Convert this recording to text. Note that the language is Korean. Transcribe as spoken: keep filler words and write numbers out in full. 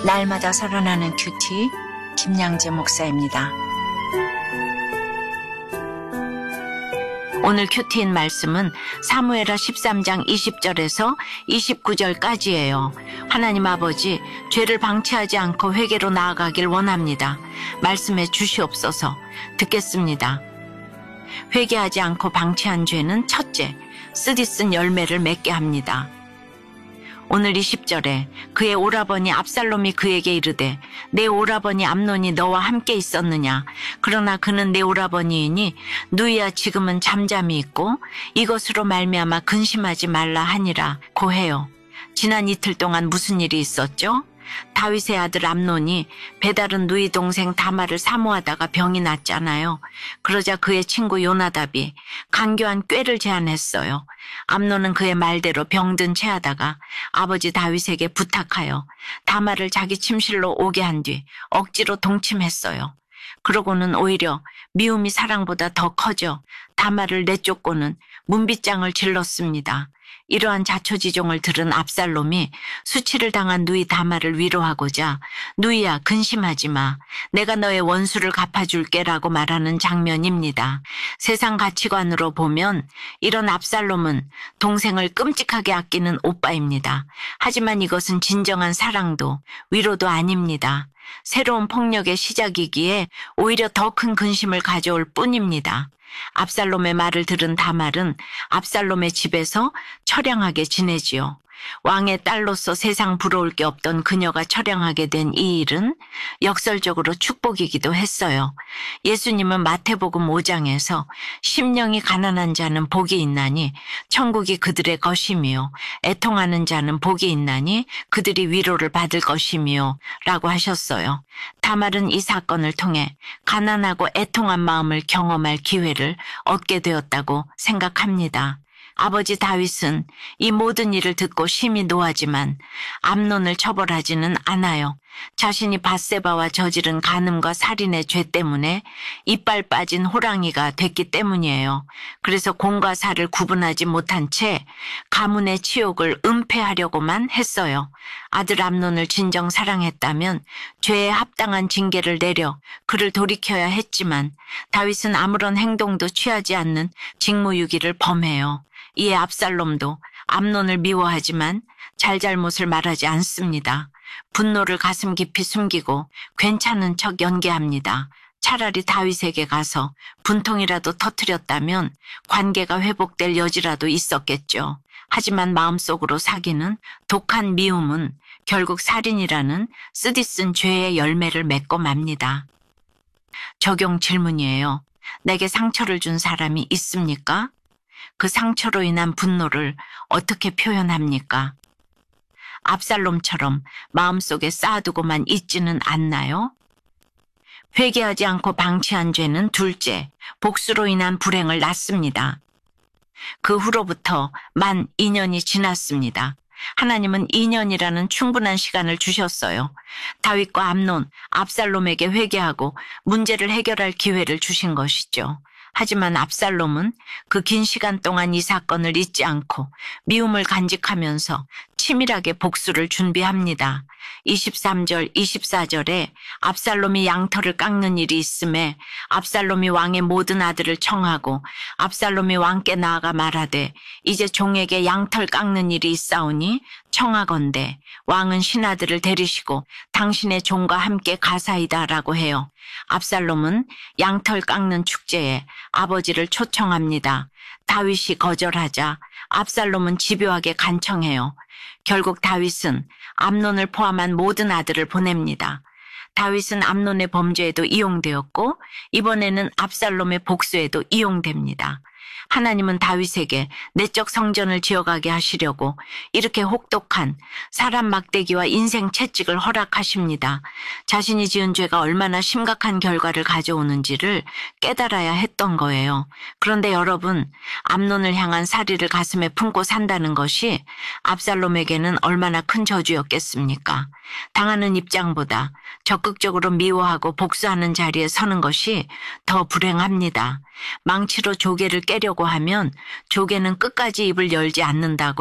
날마다 살아나는 큐티 김양재 목사입니다. 오늘 큐티인 말씀은 사무엘하 십삼 장 이십 절에서 이십구 절까지예요. 하나님 아버지, 죄를 방치하지 않고 회개로 나아가길 원합니다. 말씀해 주시옵소서. 듣겠습니다. 회개하지 않고 방치한 죄는 첫째, 쓰디쓴 열매를 맺게 합니다. 오늘 이십 절에 그의 오라버니 압살롬이 그에게 이르되 내 오라버니 암논이 너와 함께 있었느냐? 그러나 그는 내 오라버니이니 누이야 지금은 잠잠히 있고 이것으로 말미암아 근심하지 말라 하니라 고해요. 지난 이틀 동안 무슨 일이 있었죠? 다윗의 아들 암논이 배다른 누이 동생 다말을 사모하다가 병이 났잖아요. 그러자 그의 친구 요나답이 간교한 꾀를 제안했어요. 암논은 그의 말대로 병든 채 하다가 아버지 다윗에게 부탁하여 다말을 자기 침실로 오게 한 뒤 억지로 동침했어요. 그러고는 오히려 미움이 사랑보다 더 커져 다말을 내쫓고는 문빗장을 질렀습니다. 이러한 자초지종을 들은 압살롬이 수치를 당한 누이 다말을 위로하고자 누이야 근심하지 마. 내가 너의 원수를 갚아줄게라고 말하는 장면입니다. 세상 가치관으로 보면 이런 압살롬은 동생을 끔찍하게 아끼는 오빠입니다. 하지만 이것은 진정한 사랑도 위로도 아닙니다. 새로운 폭력의 시작이기에 오히려 더 큰 근심을 가져올 뿐입니다. 압살롬의 말을 들은 다말은 압살롬의 집에서 처량하게 지내지요. 왕의 딸로서 세상 부러울 게 없던 그녀가 처량하게 된 이 일은 역설적으로 축복이기도 했어요. 예수님은 마태복음 오 장에서 심령이 가난한 자는 복이 있나니 천국이 그들의 것이며 애통하는 자는 복이 있나니 그들이 위로를 받을 것이며 라고 하셨어요. 다말은 이 사건을 통해 가난하고 애통한 마음을 경험할 기회를 얻게 되었다고 생각합니다. 아버지 다윗은 이 모든 일을 듣고 심히 노하지만 암논을 처벌하지는 않아요. 자신이 밧세바와 저지른 간음과 살인의 죄 때문에 이빨 빠진 호랑이가 됐기 때문이에요. 그래서 공과 사를 구분하지 못한 채 가문의 치욕을 은폐하려고만 했어요. 아들 암논을 진정 사랑했다면 죄에 합당한 징계를 내려 그를 돌이켜야 했지만 다윗은 아무런 행동도 취하지 않는 직무유기를 범해요. 이에 압살롬도 암논을 미워하지만 잘잘못을 말하지 않습니다. 분노를 가슴 깊이 숨기고 괜찮은 척 연기합니다. 차라리 다윗에게 가서 분통이라도 터뜨렸다면 관계가 회복될 여지라도 있었겠죠. 하지만 마음속으로 사귀는 독한 미움은 결국 살인이라는 쓰디쓴 죄의 열매를 맺고 맙니다. 적용 질문이에요. 내게 상처를 준 사람이 있습니까? 그 상처로 인한 분노를 어떻게 표현합니까? 압살롬처럼 마음속에 쌓아두고만 있지는 않나요? 회개하지 않고 방치한 죄는 둘째, 복수로 인한 불행을 낳습니다. 그 후로부터 만 이 년이 지났습니다. 하나님은 이 년이라는 충분한 시간을 주셨어요. 다윗과 암논, 압살롬에게 회개하고 문제를 해결할 기회를 주신 것이죠. 하지만 압살롬은 그 긴 시간 동안 이 사건을 잊지 않고 미움을 간직하면서 치밀하게 복수를 준비합니다. 이십삼 절, 이십사 절에 압살롬이 양털을 깎는 일이 있음에 압살롬이 왕의 모든 아들을 청하고 압살롬이 왕께 나아가 말하되 이제 종에게 양털 깎는 일이 있사오니 청하건대 왕은 신하들을 데리시고 당신의 종과 함께 가사이다 라고 해요. 압살롬은 양털 깎는 축제에 아버지를 초청합니다. 다윗이 거절하자 압살롬은 집요하게 간청해요. 결국 다윗은 암논을 포함한 모든 아들을 보냅니다. 다윗은 암논의 범죄에도 이용되었고 이번에는 압살롬의 복수에도 이용됩니다. 하나님은 다윗에게 내적 성전을 지어가게 하시려고 이렇게 혹독한 사람 막대기와 인생 채찍을 허락하십니다. 자신이 지은 죄가 얼마나 심각한 결과를 가져오는지를 깨달아야 했던 거예요. 그런데 여러분, 암논을 향한 살이를 가슴에 품고 산다는 것이 압살롬에게는 얼마나 큰 저주였겠습니까? 당하는 입장보다 적극적으로 미워하고 복수하는 자리에 서는 것이 더 불행합니다. 망치로 조개를 깨려고 하면 조개는 끝까지 입을 열지 않는다고